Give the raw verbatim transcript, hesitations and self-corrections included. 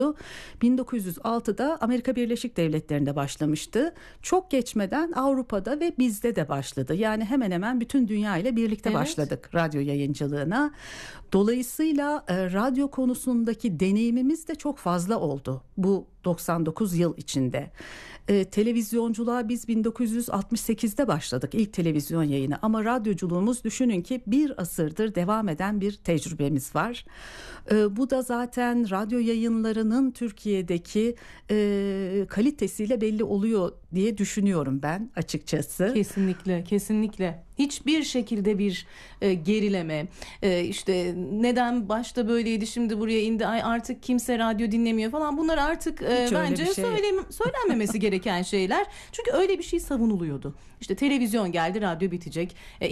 bin dokuz yüz altıda Amerika Birleşik Devletleri'nde başlamıştı. Çok geçmeden Avrupa'da ve bizde de başladı. Yani hemen hemen bütün dünya ile birlikte Evet. başladık radyo yayıncılığına. Dolayısıyla e, radyo konusundaki deneyimimiz de çok fazla oldu bu doksan dokuz yıl içinde. E, televizyonculuğa biz bin dokuz yüz altmış sekizde başladık ilk televizyon yayını, ama radyoculuğumuz düşünün ki bir asırdır devam eden bir tecrübemiz var. E, bu da zaten radyo yayınlarının Türkiye'deki e, kalitesiyle belli oluyor diye düşünüyorum ben açıkçası. Kesinlikle, kesinlikle. Hiçbir şekilde bir e, gerileme, e, işte neden başta böyleydi şimdi buraya indi, ay artık kimse radyo dinlemiyor falan, bunlar artık e, Hiç öyle bence bir şey yok. söylem söylenmemesi gereken şeyler. Çünkü öyle bir şey savunuluyordu. İşte televizyon geldi, radyo bitecek. E,